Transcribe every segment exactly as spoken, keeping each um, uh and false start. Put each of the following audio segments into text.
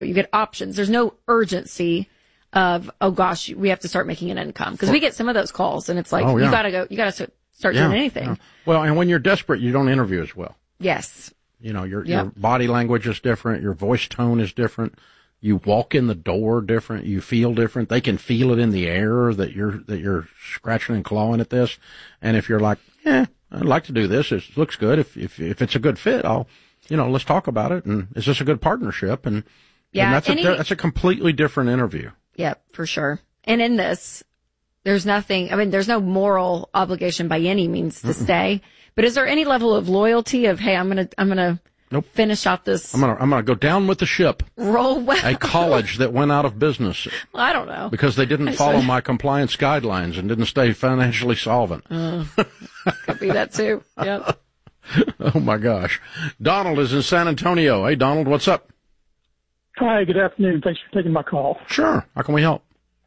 You get options. There's no urgency of, oh gosh, we have to start making an income. Because we get some of those calls, and it's like, oh, yeah. you got to go, you got to start yeah, doing anything. Yeah. Well, and when you're desperate, you don't interview as well. Yes. You know, your yep. your body language is different. Your voice tone is different. You walk in the door different. You feel different. They can feel it in the air that you're that you're scratching and clawing at this. And if you're like, yeah, I'd like to do this. It looks good. If if if it's a good fit, I'll, you know, let's talk about it. And is this a good partnership? And yeah, and that's any, a that's a completely different interview. Yep, for sure. And in this, there's nothing. I mean, there's no moral obligation by any means to Mm-mm. stay. But is there any level of loyalty of, hey, I'm gonna I'm gonna Nope. finish out this. I'm gonna I'm gonna go down with the ship. Roll well. A college that went out of business. Well, I don't know. Because they didn't follow my compliance guidelines and didn't stay financially solvent. Uh, could be that too. Yep. Oh my gosh. Donald is in San Antonio. Hey Donald, what's up? Hi, good afternoon. Thanks for taking my call. Sure. How can we help?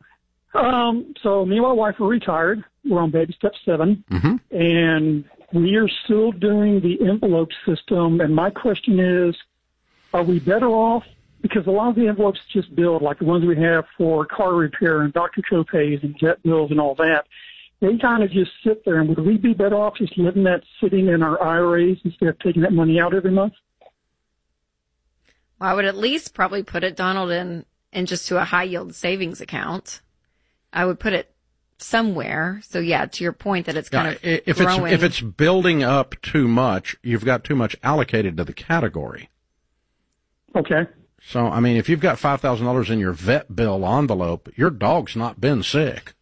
Um, so me and my wife are retired. We're on baby step seven. Mm-hmm. And we are still doing the envelope system, and my question is, are we better off? Because a lot of the envelopes just build, like the ones we have for car repair and doctor copays and jet bills and all that. They kind of just sit there, and would we be better off just letting that sitting in our I R As instead of taking that money out every month? Well, I would at least probably put it, Donald, in, in just to a high-yield savings account. I would put it somewhere. So yeah, to your point that it's kind yeah, of if growing. it's if it's building up too much, you've got too much allocated to the category. Okay. So I mean, if you've got five thousand dollars in your vet bill envelope, your dog's not been sick.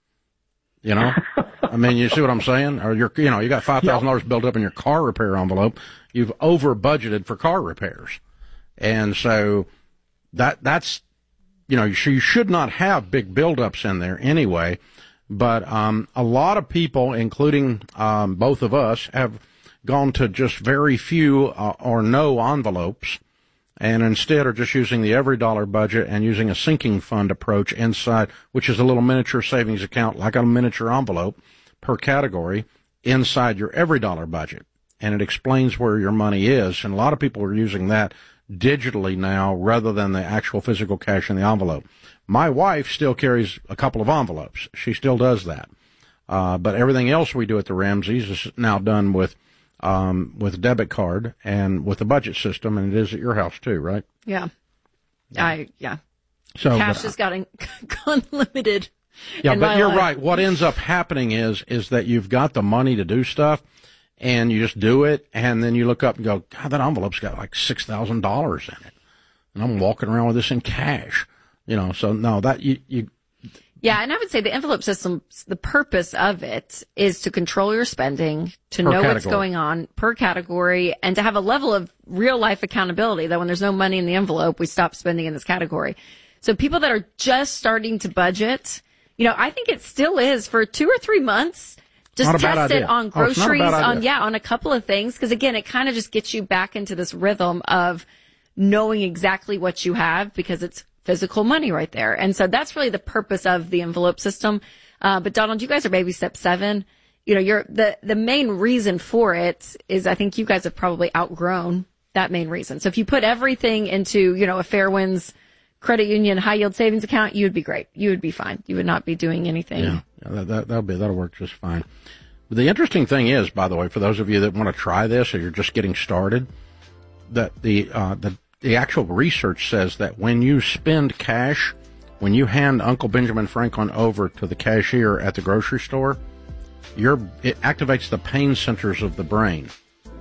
You know, I mean, you see what I'm saying? Or you're, you know, you got five thousand dollars built up in your car repair envelope. You've over budgeted for car repairs, and so that that's. You know, you should not have big buildups in there anyway, but um, a lot of people, including um, both of us, have gone to just very few uh, or no envelopes, and instead are just using the every dollar budget and using a sinking fund approach inside, which is a little miniature savings account, like a miniature envelope per category, inside your every dollar budget. And it explains where your money is, and a lot of people are using that digitally now rather than the actual physical cash in the envelope. My wife still carries a couple of envelopes. She still does that. Uh, but everything else we do at the Ramseys is now done with, um, with debit card and with the budget system, and it is at your house too, right? Yeah. yeah. I, yeah. So cash has got unlimited. Yeah, in but my you're life. right. What ends up happening is, is that you've got the money to do stuff, and you just do it, and then you look up and go, God, that envelope's got like six thousand dollars in it. And I'm walking around with this in cash. You know, so no, that you, you. Yeah, and I would say the envelope system, the purpose of it is to control your spending, to know category. what's going on per category, and to have a level of real life accountability that when there's no money in the envelope, we stop spending in this category. So people that are just starting to budget, you know, I think it still is for two or three months. Just test it on groceries, oh, on, yeah, on a couple of things. Because again, it kind of just gets you back into this rhythm of knowing exactly what you have because it's physical money right there. And so that's really the purpose of the envelope system. Uh, but Donald, you guys are baby step seven. You know, you're the, the main reason for it is I think you guys have probably outgrown that main reason. So if you put everything into, you know, a Fairwinds credit union high yield savings account, you would be great. You would be fine. You would not be doing anything. Yeah, yeah that, that, that'll be, that'll work just fine. The interesting thing is, by the way, for those of you that want to try this or you're just getting started, that the, uh, the, the actual research says that when you spend cash, when you hand Uncle Benjamin Franklin over to the cashier at the grocery store, your, it activates the pain centers of the brain.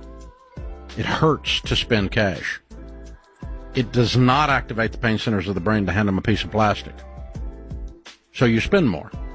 It hurts to spend cash. It does not activate the pain centers of the brain to hand them a piece of plastic. So you spend more.